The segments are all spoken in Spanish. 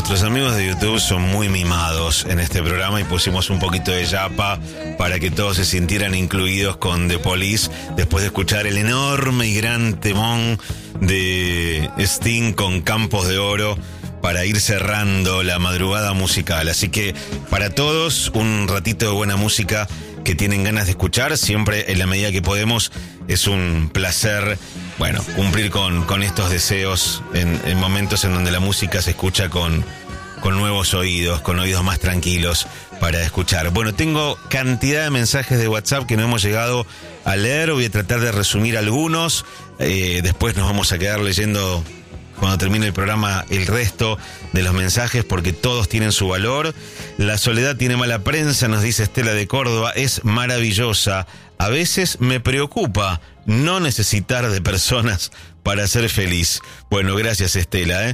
Nuestros amigos de YouTube son muy mimados en este programa y pusimos un poquito de yapa para que todos se sintieran incluidos con The Police después de escuchar el enorme y gran temón de Sting con Campos de Oro para ir cerrando la madrugada musical. Así que para todos un ratito de buena música que tienen ganas de escuchar, siempre en la medida que podemos. Es un placer, bueno, cumplir con estos deseos en momentos en donde la música se escucha con nuevos oídos, con oídos más tranquilos para escuchar. Bueno, tengo cantidad de mensajes de WhatsApp que no hemos llegado a leer. Voy a tratar de resumir algunos. Después nos vamos a quedar leyendo, cuando termine el programa, el resto de los mensajes, porque todos tienen su valor. La soledad tiene mala prensa, nos dice Estela de Córdoba, es maravillosa. A veces me preocupa no necesitar de personas para ser feliz. Bueno, gracias Estela.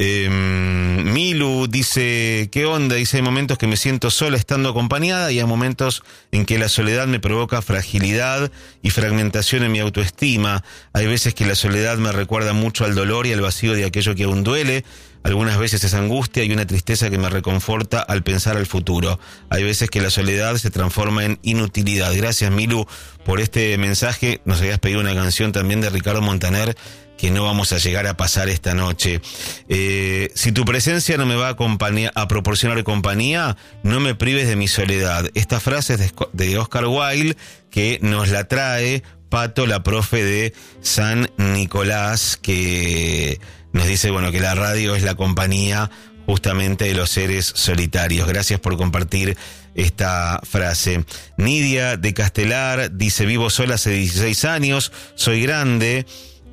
Milu dice, ¿qué onda? Dice, hay momentos que me siento sola estando acompañada y hay momentos en que la soledad me provoca fragilidad y fragmentación en mi autoestima. Hay veces que la soledad me recuerda mucho al dolor y al vacío de aquello que aún duele. Algunas veces es angustia y una tristeza que me reconforta al pensar al futuro. Hay veces que la soledad se transforma en inutilidad. Gracias, Milu, por este mensaje. Nos habías pedido una canción también de Ricardo Montaner que no vamos a llegar a pasar esta noche. Si tu presencia no me va a proporcionar compañía, no me prives de mi soledad. Esta frase es de Oscar Wilde, que nos la trae Pato, la profe de San Nicolás, que nos dice, bueno, que la radio es la compañía justamente de los seres solitarios. Gracias por compartir esta frase. Nidia de Castelar dice, vivo sola hace 16 años, soy grande,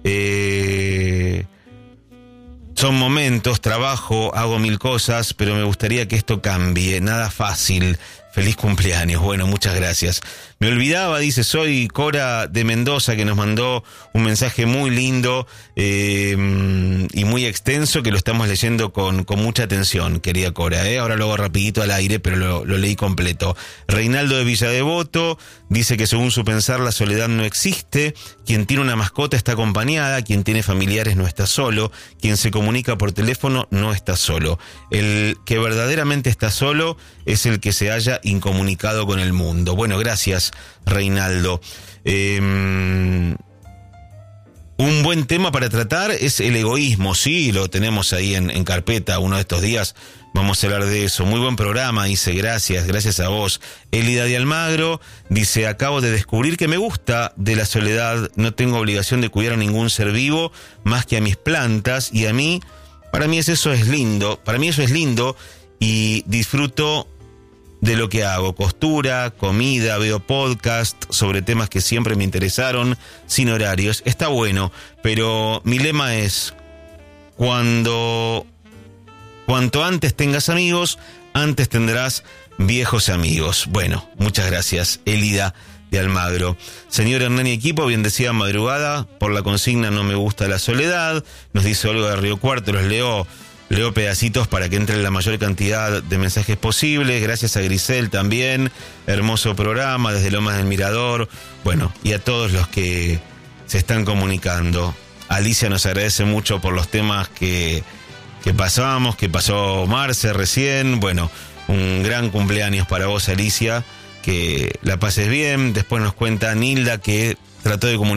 son momentos, trabajo, hago mil cosas, pero me gustaría que esto cambie, nada fácil. Feliz cumpleaños. Bueno, muchas gracias. Me olvidaba, dice, soy Cora de Mendoza, que nos mandó un mensaje muy lindo y muy extenso, que lo estamos leyendo con mucha atención, querida Cora. Ahora lo hago rapidito al aire, pero lo leí completo. Reinaldo de Villa Devoto dice que según su pensar la soledad no existe. Quien tiene una mascota está acompañada, quien tiene familiares no está solo, quien se comunica por teléfono no está solo. El que verdaderamente está solo es el que se haya incomunicado con el mundo. Bueno, gracias, Reinaldo. Un buen tema para tratar es el egoísmo, sí, lo tenemos ahí en carpeta, uno de estos días vamos a hablar de eso. Muy buen programa, dice, gracias a vos. Elida de Almagro dice, acabo de descubrir que me gusta de la soledad, no tengo obligación de cuidar a ningún ser vivo más que a mis plantas, y para mí eso es lindo y disfruto de lo que hago, costura, comida, veo podcast sobre temas que siempre me interesaron, sin horarios. Está bueno, pero mi lema es, cuanto antes tengas amigos, antes tendrás viejos amigos. Bueno, muchas gracias, Elida de Almagro. Señor Hernán y equipo, bien decía madrugada, por la consigna no me gusta la soledad, nos dice Olga de Río Cuarto, los leo pedacitos para que entre la mayor cantidad de mensajes posibles. Gracias a Grisel también, hermoso programa desde Lomas del Mirador. Bueno, y a todos los que se están comunicando. Alicia nos agradece mucho por los temas que pasamos, que pasó Marce recién. Bueno, un gran cumpleaños para vos, Alicia, que la pases bien. Después nos cuenta Nilda que trató de comunicar